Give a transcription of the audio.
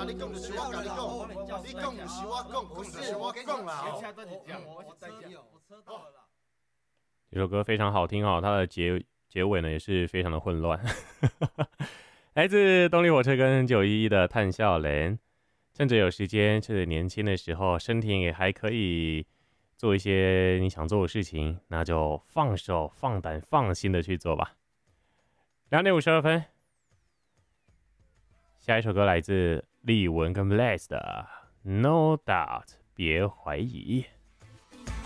啦，你讲就是我甲你讲，你讲不是我讲，就是我讲啦。 我再见，我车到了啦。 这首歌非常好听哦，它的结尾呢也是非常的混乱。来自动力火车跟911的叹笑人，趁着有时间，趁着年轻的时候，身体也还可以做一些你想做的事情，那就放手、放胆、放心的去做吧。2:52，下一首歌来自立文跟 Bless 的《No Doubt》，别怀疑。